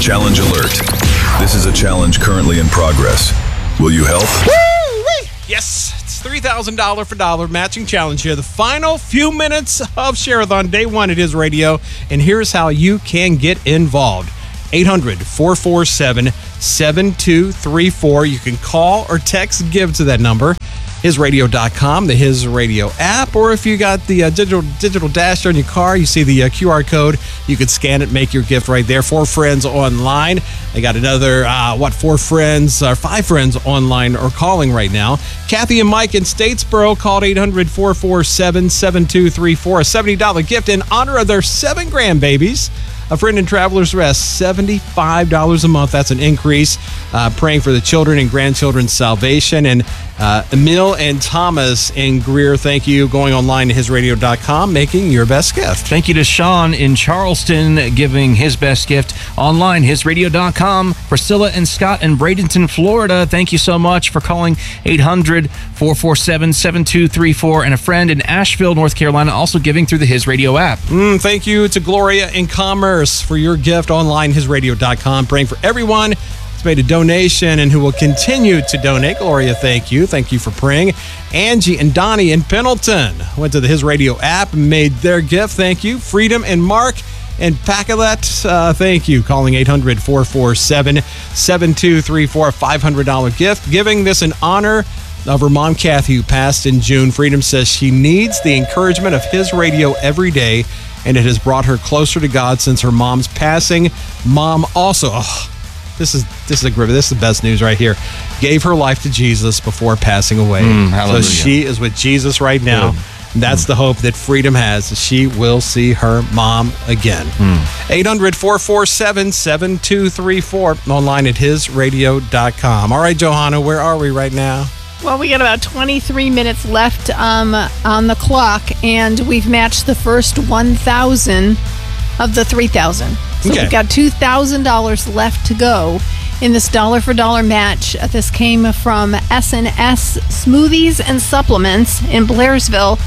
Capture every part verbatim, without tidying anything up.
Challenge alert. This is a challenge currently in progress. Will you help? Woo-wee! Yes, it's three thousand dollars for dollar matching challenge here. The final few minutes of Share-a-thon, day one at His Radio. And here's how you can get involved. eight hundred, four four seven, seven two three four. You can call or text GIVE to that number. his radio dot com, the His Radio app, or if you got the uh, digital digital dash on your car, you see the uh, Q R code. You can scan it, make your gift right there. Four friends online. I got another, uh, what, four friends, or five friends online or calling right now. Kathy and Mike in Statesboro called eight hundred, four four seven, seven two three four. A seventy dollars gift in honor of their seven grandbabies. A Friend in Traveler's Rest, seventy-five dollars a month. That's an increase. Uh, praying for the children and grandchildren's salvation. And uh, Emil and Thomas in Greer, thank you. Going online to his radio dot com, making your best gift. Thank you to Sean in Charleston, giving his best gift online, his radio dot com. Priscilla and Scott in Bradenton, Florida, thank you so much for calling eight hundred, four four seven, seven two three four. And a friend in Asheville, North Carolina, also giving through the His Radio app. Mm, thank you to Gloria in Commerce for your gift online, his radio dot com. Praying for everyone who's made a donation and who will continue to donate. Gloria, thank you. Thank you for praying. Angie and Donnie in Pendleton went to the His Radio app and made their gift. Thank you. Freedom and Mark and Pacolet, uh, thank you. Calling eight hundred, four four seven, seven two three four, a five hundred dollars gift. Giving this in honor of her mom, Kathy, who passed in June. Freedom says she needs the encouragement of His Radio every day, and it has brought her closer to God since her mom's passing. Mom also, oh, this is this is a grip. This is the best news right here. Gave her life to Jesus before passing away. Mm, hallelujah. So she is with Jesus right now. Good. And that's mm. the hope that Freedom has. She will see her mom again. Mm. eight hundred, four four seven, seven two three four. Online at his radio dot com. All right, Johanna, where are we right now? Well, we got about twenty-three minutes left um, on the clock, and we've matched the first one thousand of the three thousand. So Okay. we've got two thousand dollars left to go in this dollar for dollar match. This came from S and S Smoothies and Supplements in Blairsville.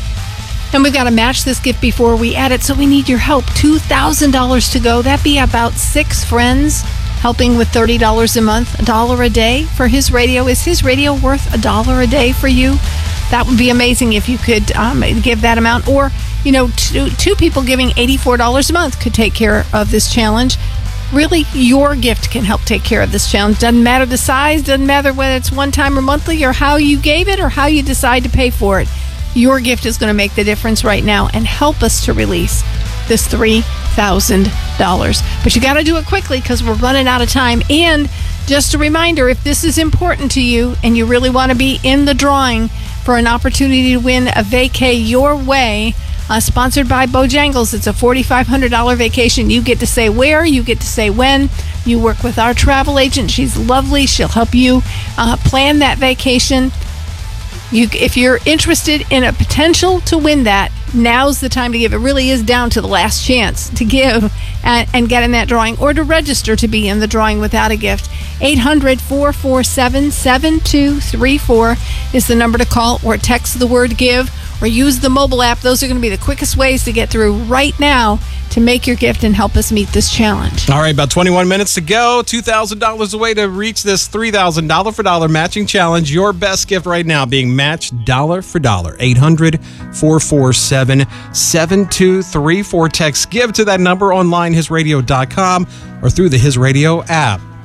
And we've got to match this gift before we add it, so we need your help. two thousand dollars to go. That'd be about six friends helping with thirty dollars a month, a dollar a day for His Radio. Is His Radio worth a dollar a day for you? That would be amazing if you could um, give that amount. Or, you know, two, two people giving eighty-four dollars a month could take care of this challenge. Really, your gift can help take care of this challenge. Doesn't matter the size, doesn't matter whether it's one time or monthly, or how you gave it, or how you decide to pay for it. Your gift is going to make the difference right now and help us to release this three thousand dollars. But you got to do it quickly because we're running out of time. And just a reminder, if this is important to you and you really want to be in the drawing for an opportunity to win a vacay your way, uh, sponsored by Bojangles, it's a four thousand five hundred dollars vacation. You get to say where, you get to say when. You work with our travel agent. She's lovely. She'll help you uh, plan that vacation. You, if you're interested in a potential to win that, now's the time to give. It really is down to the last chance to give and, and get in that drawing, or to register to be in the drawing without a gift. eight hundred, four four seven, seven two three four is the number to call, or text the word GIVE, or use the mobile app. Those are going to be the quickest ways to get through right now to make your gift and help us meet this challenge. All right, about twenty-one minutes to go. two thousand dollars away to reach this three thousand dollars for dollar matching challenge. Your best gift right now being matched dollar for dollar. eight hundred, four four seven, seven two three four. Text GIVE to that number online, his radio dot com, or through the His Radio app.